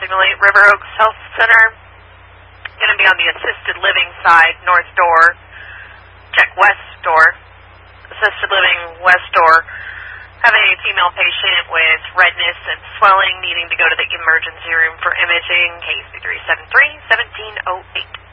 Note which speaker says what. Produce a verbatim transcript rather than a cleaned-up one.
Speaker 1: Signal eight, River Oaks Health Center. Going to be on the assisted living side, north door. Check west door. Assisted living, west door. Having a female patient with redness and swelling, needing to go to the emergency room for imaging. Case three seven three, one seven zero eight.